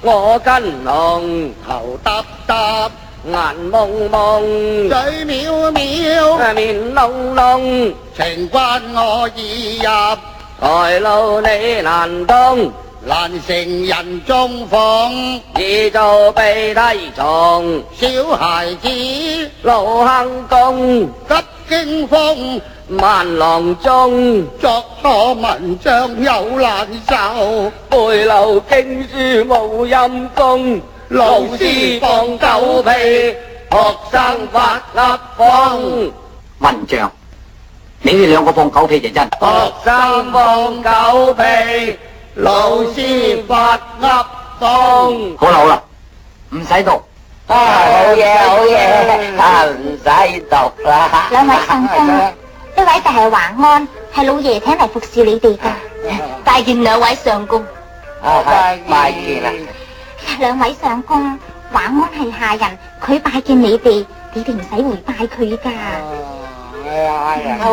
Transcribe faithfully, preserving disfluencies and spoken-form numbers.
我跟龍頭耷耷，眼蒙蒙， 嘴藐藐， 面濃濃， 情關我意入， 財路你難通， 難成人中鳳。 易做鼻涕蟲， 小孩子老坑公， 急驚風， 萬郎中， 作錯文章有難受， 背漏經書冇陰功，老師放狗屁，學生發噏風。 文章，你哋兩個放狗屁就真。 學生放狗屁，老師發噏風。 好啦好啦，唔使讀。 啊，好嘢好嘢，啊唔使讀啦。 兩位相公，呢位就係華安，係老爺請嚟服侍你哋噶。拜見兩位相公。 啊，拜見啦。 兩位相公，華安係下人，佢拜見你哋，你哋唔使回拜佢噶。 哎呀哎呀。